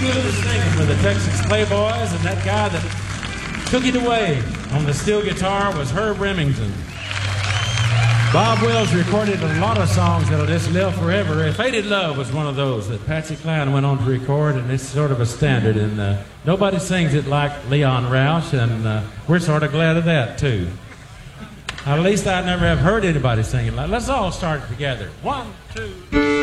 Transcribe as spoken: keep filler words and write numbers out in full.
good singing with the Texas Playboys, and that guy that took it away on the steel guitar was Herb Remington. Bob Wills recorded a lot of songs that'll just live forever. Faded Love was one of those that Patsy Cline went on to record, and it's sort of a standard, and uh, nobody sings it like Leon Roush, and uh, we're sort of glad of that, too. At least I never have heard anybody sing it like. Let's all start it together. One, two...